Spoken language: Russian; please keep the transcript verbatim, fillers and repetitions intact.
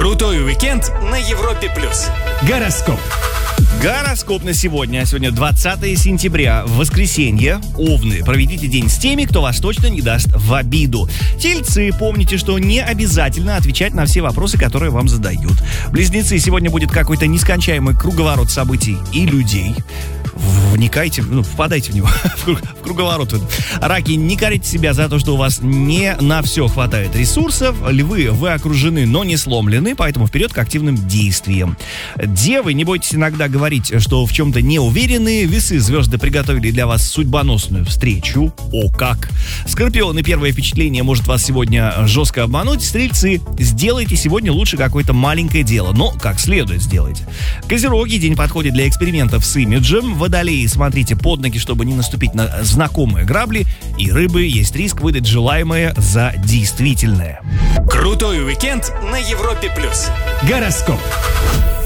Крутой уикенд на Европе плюс. Гороскоп. Гороскоп на сегодня. Сегодня двадцатое сентября, воскресенье. Овны, проведите день с теми, кто вас точно не даст в обиду. Тельцы, помните, что не обязательно отвечать на все вопросы, которые вам задают. Близнецы, сегодня будет какой-то нескончаемый круговорот событий и людей. Вникайте, ну, впадайте в него, в круговорот. Раки, не корите себя за то, что у вас не на все хватает ресурсов. Львы, вы окружены, но не сломлены, поэтому вперед к активным действиям. Девы, не бойтесь иногда говорить, что в чем-то не уверены. Весы, звезды приготовили для вас судьбоносную встречу. О как! Скорпионы, первое впечатление может вас сегодня жестко обмануть. Стрельцы, сделайте сегодня лучше какое-то маленькое дело, но как следует сделайте. Козероги, день подходит для экспериментов с имиджем. Водолеи, смотрите под ноги, чтобы не наступить на знакомые грабли. И рыбы, есть риск выдать желаемое за действительное. Крутой уикенд на Европе плюс. Гороскоп.